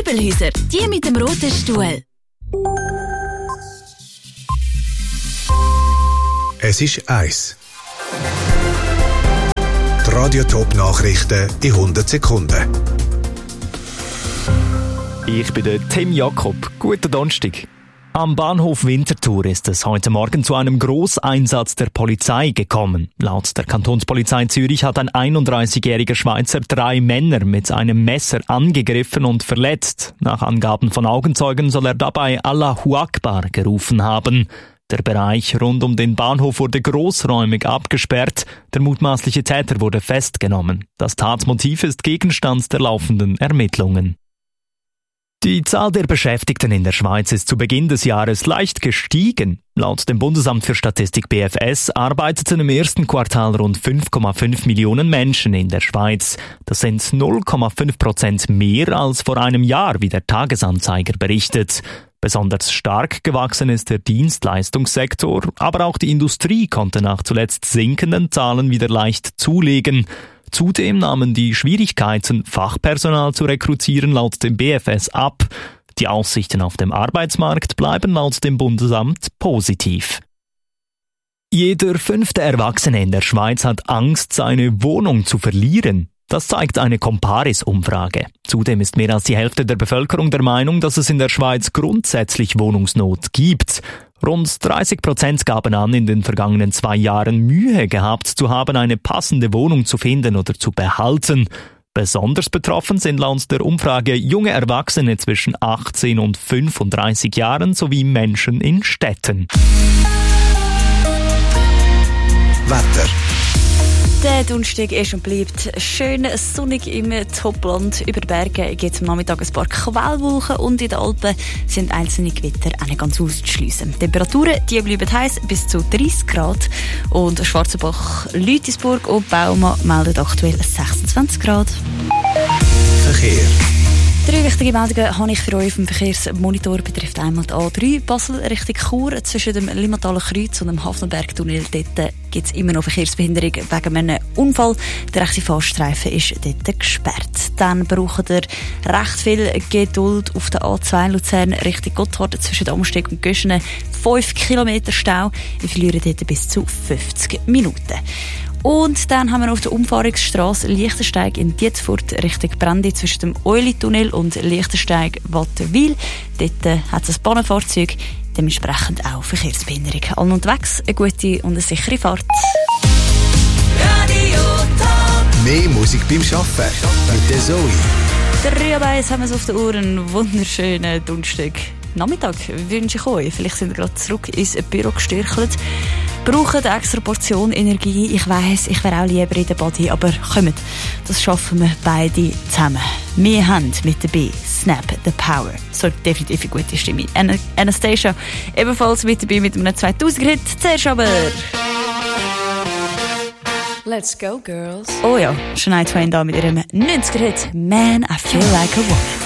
Möbelhäuser, die mit dem roten Stuhl. Es ist 1. Die Radio-Top-Nachrichten in 100 Sekunden. Ich bin der Tim Jakob. Guten Donnerstag. Am Bahnhof Winterthur ist es heute Morgen zu einem Grosseinsatz der Polizei gekommen. Laut der Kantonspolizei Zürich hat ein 31-jähriger Schweizer 3 Männer mit einem Messer angegriffen und verletzt. Nach Angaben von Augenzeugen soll er dabei Allahu Akbar gerufen haben. Der Bereich rund um den Bahnhof wurde großräumig abgesperrt. Der mutmaßliche Täter wurde festgenommen. Das Tatmotiv ist Gegenstand der laufenden Ermittlungen. Die Zahl der Beschäftigten in der Schweiz ist zu Beginn des Jahres leicht gestiegen. Laut dem Bundesamt für Statistik BFS arbeiteten im ersten Quartal rund 5,5 Millionen Menschen in der Schweiz. Das sind 0,5% mehr als vor einem Jahr, wie der Tagesanzeiger berichtet. Besonders stark gewachsen ist der Dienstleistungssektor, aber auch die Industrie konnte nach zuletzt sinkenden Zahlen wieder leicht zulegen. Zudem nahmen die Schwierigkeiten, Fachpersonal zu rekrutieren, laut dem BFS ab. Die Aussichten auf dem Arbeitsmarkt bleiben laut dem Bundesamt positiv. Jeder 5. Erwachsene in der Schweiz hat Angst, seine Wohnung zu verlieren. Das zeigt eine Comparis-Umfrage. Zudem ist mehr als die Hälfte der Bevölkerung der Meinung, dass es in der Schweiz grundsätzlich Wohnungsnot gibt. Rund 30% gaben an, in den vergangenen 2 Jahren Mühe gehabt zu haben, eine passende Wohnung zu finden oder zu behalten. Besonders betroffen sind laut der Umfrage junge Erwachsene zwischen 18 und 35 Jahren sowie Menschen in Städten. Wetter. Der Donnerstag ist und bleibt schön sonnig im Topland. Über die Berge gibt es am Nachmittag ein paar Quellwolken und in den Alpen sind einzelne Gewitter auch nicht ganz auszuschliessen. Die Temperaturen die bleiben heiß bis zu 30 Grad. Und Schwarzenbach, Lütisburg und Bauma melden aktuell 26 Grad. Verkehr. 3 wichtige Meldungen habe ich für euch auf dem Verkehrsmonitor. Betrifft einmal die A3 Basel Richtung Chur. Zwischen dem Limmataler Kreuz und dem Hafnbergtunnel dort gibt es immer noch Verkehrsbehinderung wegen einem Unfall. Der rechte Fahrstreifen ist dort gesperrt. Dann braucht ihr recht viel Geduld auf der A2 Luzern Richtung Gotthard zwischen Amsteg und Göschenen. 5 Kilometer Stau. Wir verlieren dort bis zu 50 Minuten. Und dann haben wir auf der Umfahrungsstrasse Lichtensteig in Dietfurt Richtung Brandi zwischen dem Euli-Tunnel und Lichtensteig Wattenwil. Dort hat es ein Bahnenfahrzeug, dementsprechend auch Verkehrsbehinderung. Allen unterwegs eine gute und eine sichere Fahrt. Radio Top. Mehr Musik beim Arbeiten mit der Zoe. Der Rio-Beis haben wir es auf der Uhr. Einen wunderschönen Donnerstag. Nachmittag wünsche ich euch. Vielleicht sind ihr gerade zurück ins Büro gestürchelt. Brauchen eine extra Portion Energie. Ich weiss, ich wäre auch lieber in der Body, aber kommt, das schaffen wir beide zusammen. Wir haben mit dabei Snap the Power. So definitiv eine gute Stimme. Anastasia ebenfalls mit dabei mit einem 2000er-Hit. Zuerst aber... Let's go, girls. Oh ja, Shania Twain da mit ihrem 90er-Hit Man, I Feel Like a Woman.